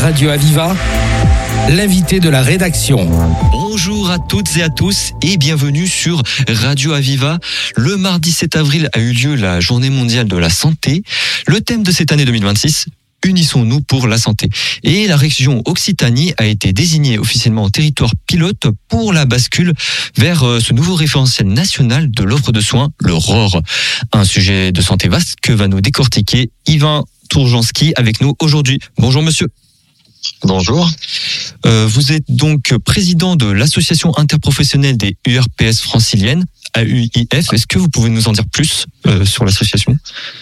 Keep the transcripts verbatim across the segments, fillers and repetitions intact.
Radio Aviva, l'invité de la rédaction. Bonjour à toutes et à tous et bienvenue sur Radio Aviva. Le mardi sept avril a eu lieu la Journée mondiale de la santé. Le thème de cette année deux mille vingt-six, unissons-nous pour la santé. Et la région Occitanie a été désignée officiellement en territoire pilote pour la bascule vers ce nouveau référentiel national de l'offre de soins, le R O R. Un sujet de santé vaste que va nous décortiquer Yvain Tourjanski avec nous aujourd'hui. Bonjour monsieur. Bonjour. Euh, vous êtes donc président de l'association interprofessionnelle des U R P S franciliennes, A U I F. Est-ce que vous pouvez nous en dire plus euh, sur l'association ?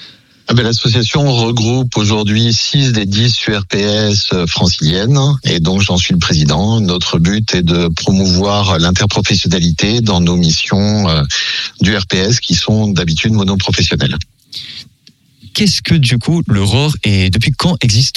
Ah ben, l'association regroupe aujourd'hui six des dix U R P S franciliennes et donc j'en suis le président. Notre but est de promouvoir l'interprofessionnalité dans nos missions euh, d'U R P S qui sont d'habitude monoprofessionnelles. Qu'est-ce que du coup le R O R et depuis quand existe-t-il ?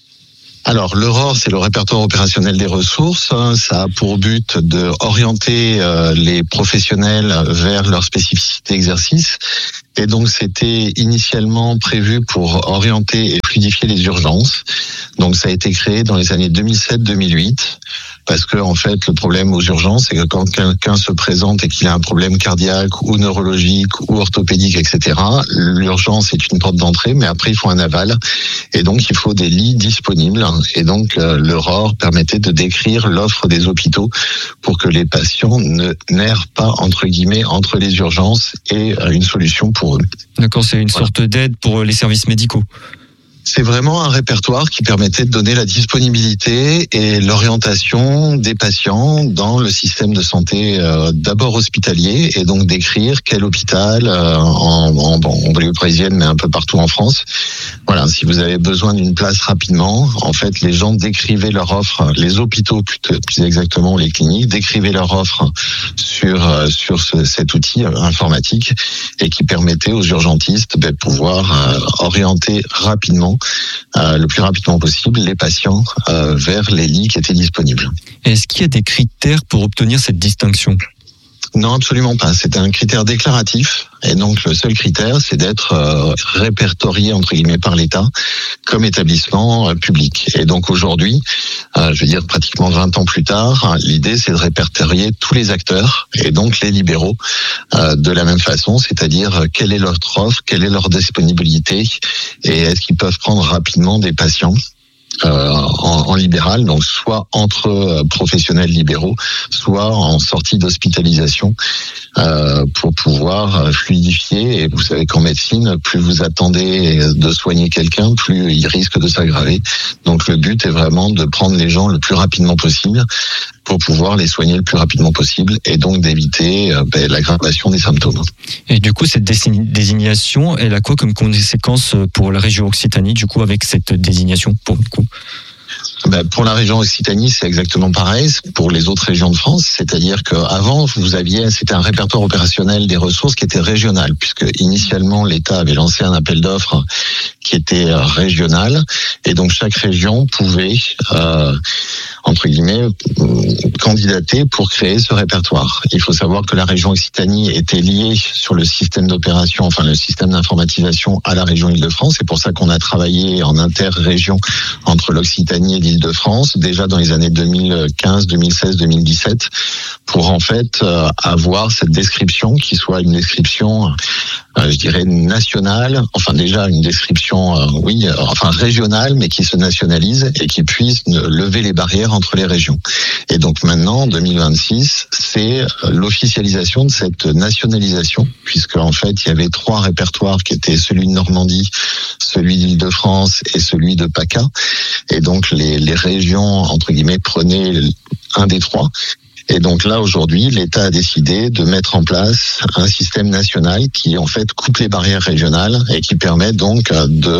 Alors, le R O R, c'est le répertoire opérationnel des ressources. Ça a pour but de orienter euh, les professionnels vers leur spécificité d'exercice. Et donc, c'était initialement prévu pour orienter et fluidifier les urgences. Donc, ça a été créé dans les années deux mille sept deux mille huit. Parce que, en fait, le problème aux urgences, c'est que quand quelqu'un se présente et qu'il a un problème cardiaque ou neurologique ou orthopédique, et cetera, l'urgence est une porte d'entrée, mais après, il faut un aval. Et donc, il faut des lits disponibles. Et donc, le R O R permettait de décrire l'offre des hôpitaux pour que les patients ne n'errent pas, entre guillemets, entre les urgences et une solution pour eux. D'accord, c'est une voilà. sorte d'aide pour les services médicaux. C'est vraiment un répertoire qui permettait de donner la disponibilité et l'orientation des patients dans le système de santé euh, d'abord hospitalier et donc d'écrire quel hôpital euh, en, en, bon, en banlieue parisienne mais un peu partout en France. Voilà, si vous avez besoin d'une place rapidement, en fait les gens décrivaient leur offre, les hôpitaux plus, plus exactement les cliniques décrivaient leur offre sur euh, sur ce, cet outil informatique et qui permettait aux urgentistes de pouvoir euh, orienter rapidement Euh, le plus rapidement possible les patients euh, vers les lits qui étaient disponibles. Est-ce qu'il y a des critères pour obtenir cette distinction ? Non, absolument pas. C'est un critère déclaratif. Et donc, le seul critère, c'est d'être euh, répertorié, entre guillemets, par l'État comme établissement euh, public. Et donc, aujourd'hui, euh, je veux dire, pratiquement vingt ans plus tard, hein, l'idée, c'est de répertorier tous les acteurs et donc les libéraux euh, de la même façon, c'est-à-dire euh, quelle est leur offre, quelle est leur disponibilité et est-ce qu'ils peuvent prendre rapidement des patients Euh, en, en libéral, donc soit entre euh, professionnels libéraux, soit en sortie d'hospitalisation euh, pour pouvoir euh, fluidifier. Et vous savez qu'en médecine, plus vous attendez de soigner quelqu'un, plus il risque de s'aggraver. Donc le but est vraiment de prendre les gens le plus rapidement possible pour pouvoir les soigner le plus rapidement possible et donc d'éviter euh, ben, l'aggravation des symptômes. Et du coup, cette désignation, elle a quoi comme conséquence pour la région Occitanie, du coup, avec cette désignation, pour le coup ? Ben, pour la région Occitanie, c'est exactement pareil. Pour les autres régions de France, c'est-à-dire qu'avant, vous aviez, c'était un répertoire opérationnel des ressources qui était régional, puisque initialement l'État avait lancé un appel d'offres qui était régional, et donc chaque région pouvait, euh, entre guillemets, candidater pour créer ce répertoire. Il faut savoir que la région Occitanie était liée sur le système d'opération, enfin le système d'informatisation à la région Île-de-France. C'est pour ça qu'on a travaillé en interrégion entre l'Occitanie et l'Île-de-France, déjà dans les années deux mille quinze, deux mille seize, deux mille dix-sept, pour en fait euh, avoir cette description qui soit une description, euh, je dirais, nationale, enfin déjà une description, euh, oui, euh, enfin régionale, mais qui se nationalise et qui puisse lever les barrières entre les régions. Et donc maintenant, en deux mille vingt-six, c'est l'officialisation de cette nationalisation, puisque en fait, il y avait trois répertoires qui étaient celui de Normandie, celui d'Île-de-France et celui de PACA. Et donc les, les régions, entre guillemets, prenaient un des trois. Et donc là, aujourd'hui, l'État a décidé de mettre en place un système national qui, en fait, coupe les barrières régionales et qui permet donc de...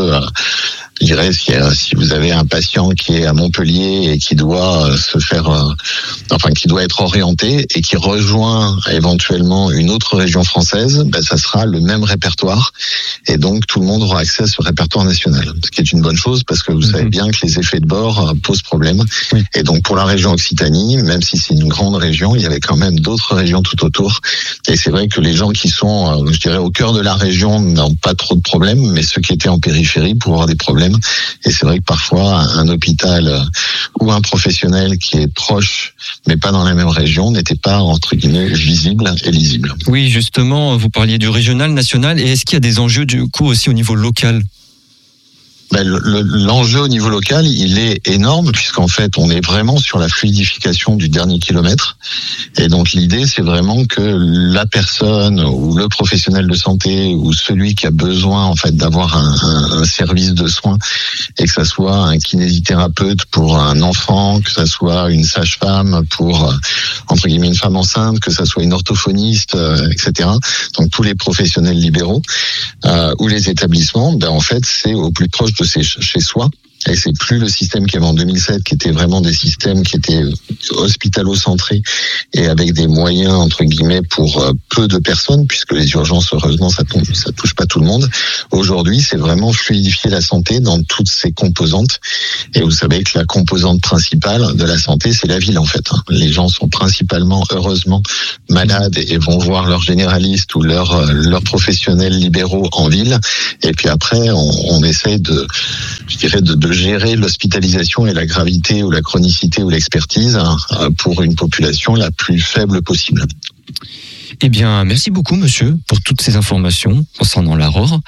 Je dirais, si, si vous avez un patient qui est à Montpellier et qui doit se faire, euh, enfin, qui doit être orienté et qui rejoint éventuellement une autre région française, ben, ça sera le même répertoire. Et donc, tout le monde aura accès à ce répertoire national. Ce qui est une bonne chose parce que vous mmh. savez bien que les effets de bord posent problème. Oui. Et donc, pour la région Occitanie, même si c'est une grande région, il y avait quand même d'autres régions tout autour. Et c'est vrai que les gens qui sont, je dirais, au cœur de la région n'ont pas trop de problèmes, mais ceux qui étaient en périphérie pourraient avoir des problèmes problème. Et c'est vrai que parfois, un hôpital ou un professionnel qui est proche, mais pas dans la même région, n'était pas, entre guillemets, visible et lisible. Oui, justement, vous parliez du régional, national, et est-ce qu'il y a des enjeux du coup aussi au niveau local ? Ben, le, le, l'enjeu au niveau local, il est énorme puisqu'en fait, on est vraiment sur la fluidification du dernier kilomètre. Et donc, l'idée, c'est vraiment que la personne ou le professionnel de santé ou celui qui a besoin en fait d'avoir un, un, un service de soins et que ça soit un kinésithérapeute pour un enfant, que ça soit une sage-femme pour entre guillemets une femme enceinte, que ça soit une orthophoniste, euh, et cetera. Donc, tous les professionnels libéraux euh, ou les établissements, ben en fait, c'est au plus proche de chez soi. Et c'est plus le système qu'il y avait en deux mille sept, qui était vraiment des systèmes qui étaient hospitalo-centrés et avec des moyens, entre guillemets, pour peu de personnes, puisque les urgences, heureusement, ça touche, ça touche pas tout le monde. Aujourd'hui, c'est vraiment fluidifier la santé dans toutes ses composantes. Et vous savez que la composante principale de la santé, c'est la ville, en fait. Les gens sont principalement, heureusement, malades et vont voir leurs généralistes ou leurs, leurs professionnels libéraux en ville. Et puis après, on, on essaie de, je dirais, de, de gérer l'hospitalisation et la gravité ou la chronicité ou l'expertise pour une population la plus faible possible. Eh bien, merci beaucoup, monsieur, pour toutes ces informations concernant l'Aurore.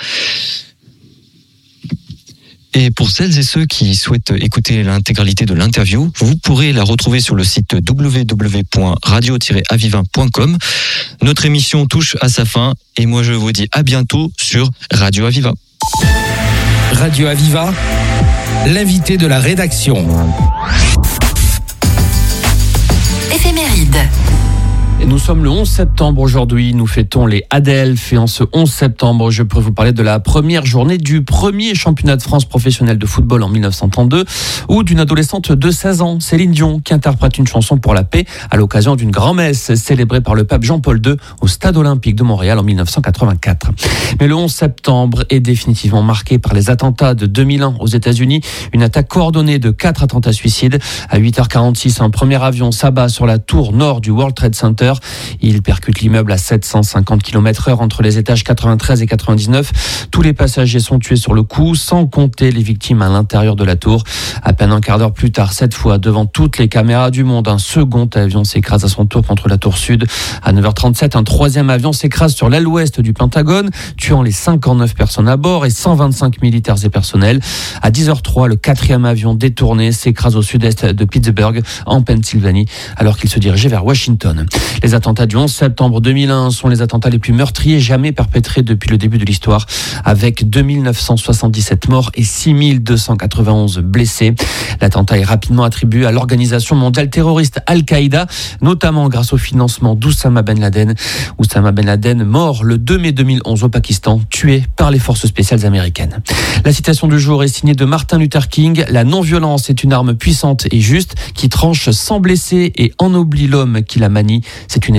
Et pour celles et ceux qui souhaitent écouter l'intégralité de l'interview, vous pourrez la retrouver sur le site w w w point radio tiret aviva point com. Notre émission touche à sa fin et moi je vous dis à bientôt sur Radio Aviva. Radio Aviva, l'invité de la rédaction. Éphéméride. Et nous sommes le onze septembre aujourd'hui, nous fêtons les Adelphes et en ce onze septembre, je pourrais vous parler de la première journée du premier championnat de France professionnel de football en mille neuf cent trente-deux ou d'une adolescente de seize ans, Céline Dion, qui interprète une chanson pour la paix à l'occasion d'une grand-messe célébrée par le pape Jean-Paul deux au Stade Olympique de Montréal en mille neuf cent quatre-vingt-quatre. Mais le onze septembre est définitivement marqué par les attentats de deux mille un aux États-Unis, une attaque coordonnée de quatre attentats suicides. À huit heures quarante-six, un premier avion s'abat sur la tour nord du World Trade Center. Il percute l'immeuble à sept cent cinquante kilomètres heure entre les étages quatre-vingt-treize et quatre-vingt-dix-neuf. Tous les passagers sont tués sur le coup, sans compter les victimes à l'intérieur de la tour. À peine un quart d'heure plus tard, cette fois, devant toutes les caméras du monde, un second avion s'écrase à son tour contre la tour sud. À neuf heures trente-sept, un troisième avion s'écrase sur l'aile ouest du Pentagone, tuant les cinquante-neuf personnes à bord et cent vingt-cinq militaires et personnels. À dix heures trois, le quatrième avion détourné s'écrase au sud-est de Pittsburgh, en Pennsylvanie, alors qu'il se dirigeait vers Washington. Les attentats du onze septembre deux mille un sont les attentats les plus meurtriers jamais perpétrés depuis le début de l'histoire, avec deux mille neuf cent soixante-dix-sept morts et six mille deux cent quatre-vingt-onze blessés. L'attentat est rapidement attribué à l'organisation mondiale terroriste Al-Qaïda, notamment grâce au financement d'Oussama Ben Laden. Oussama Ben Laden, mort le deux mai deux mille onze au Pakistan, tué par les forces spéciales américaines. La citation du jour est signée de Martin Luther King. La non-violence est une arme puissante et juste qui tranche sans blesser et ennoblit l'homme qui la manie. C'est une